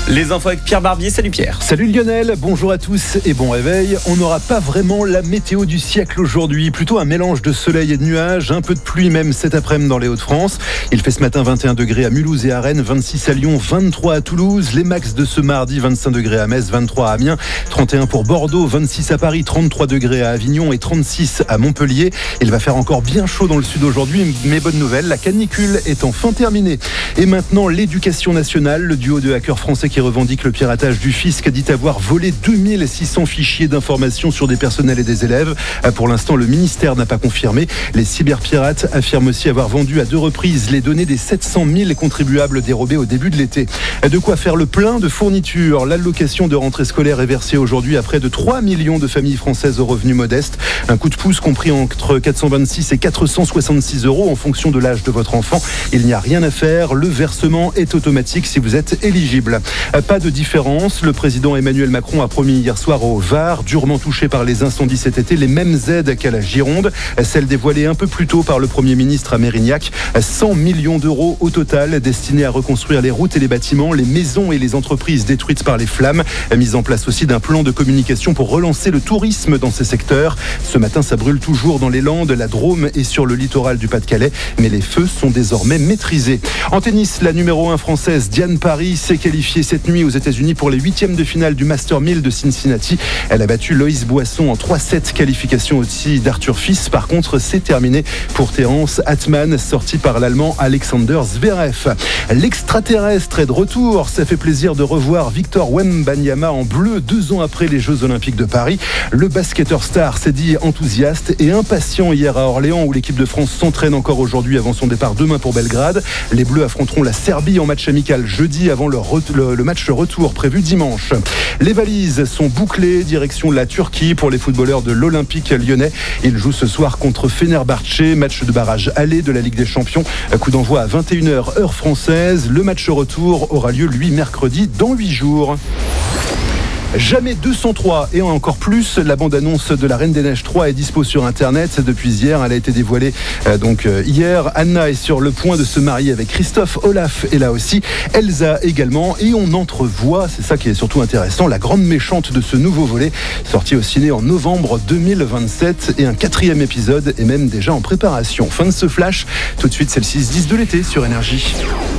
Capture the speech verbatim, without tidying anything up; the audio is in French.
Les infos avec Pierre Barbier. Salut Pierre. Salut Lionel, bonjour à tous et bon réveil. On n'aura pas vraiment la météo du siècle aujourd'hui, plutôt un mélange de soleil et de nuages, un peu de pluie même cet après-midi dans les Hauts-de-France. Il fait ce matin vingt et un degrés à Mulhouse et à Rennes, vingt-six à Lyon, vingt-trois à Toulouse. Les max de ce mardi, vingt-cinq degrés à Metz, vingt-trois à Amiens, trente et un pour Bordeaux, vingt-six à Paris, trente-trois degrés à Avignon et trente-six à Montpellier. Il va faire encore bien chaud dans le sud aujourd'hui, mais bonne nouvelle, la canicule est enfin terminée. Et maintenant, l'éducation nationale, le duo de hackers français qui revendique le piratage du fisc dit avoir volé deux mille six cents fichiers d'information sur des personnels et des élèves. Pour l'instant, le ministère n'a pas confirmé. Les cyberpirates affirment aussi avoir vendu à deux reprises les données des sept cent mille contribuables dérobés au début de l'été. De quoi faire le plein de fournitures. L'allocation de rentrée scolaire est versée aujourd'hui à près de trois millions de familles françaises aux revenus modestes. Un coup de pouce compris entre quatre cent vingt-six et quatre cent soixante-six euros en fonction de l'âge de votre enfant. Il n'y a rien à faire. Le versement est automatique si vous êtes éligible. Pas de différence. Le président Emmanuel Macron a promis hier soir au Var, durement touché par les incendies cet été, les mêmes aides qu'à la Gironde. Celles dévoilées un peu plus tôt par le Premier ministre à Mérignac. cent millions d'euros au total destinés à reconstruire les routes et les bâtiments, les maisons et les entreprises détruites par les flammes. Mise en place aussi d'un plan de communication pour relancer le tourisme dans ces secteurs. Ce matin, ça brûle toujours dans les Landes, la Drôme et sur le littoral du Pas-de-Calais. Mais les feux sont désormais maîtrisés. En tennis, la numéro un française Diane Paris s'est qualifiée cette nuit aux États-Unis pour les huitièmes de finale du Master mille de Cincinnati. Elle a battu Loïs Boisson en trois sept, qualification aussi d'Arthur Fils. Par contre, c'est terminé pour Terence Atman, sorti par l'Allemand Alexander Zverev. L'extraterrestre est de retour. Ça fait plaisir de revoir Victor Wembanyama en bleu deux ans après les Jeux Olympiques de Paris. Le basketteur star s'est dit enthousiaste et impatient hier à Orléans où l'équipe de France s'entraîne encore aujourd'hui avant son départ demain pour Belgrade. Les Bleus affronteront la Serbie en match amical jeudi avant le, re- le, le match retour prévu dimanche. Les valises sont bouclées, direction la Turquie pour les footballeurs de l'Olympique lyonnais. Ils jouent ce soir contre Fenerbahçe, match de barrage aller de la Ligue des Champions. Coup d'envoi à vingt et une heures heure française. Le match retour aura lieu lui mercredi dans huit jours. Jamais deux cent trois et encore plus, la bande-annonce de La Reine des Neiges trois est dispo sur internet depuis hier. Elle a été dévoilée euh, donc euh, hier. Anna est sur le point de se marier avec Christophe. Olaf est là aussi, Elsa également, et on entrevoit, c'est ça qui est surtout intéressant, la grande méchante de ce nouveau volet sorti au ciné en novembre deux mille vingt-sept, et un quatrième épisode est même déjà en préparation. Fin de ce flash, tout de suite c'est le six dix de l'été sur Énergie.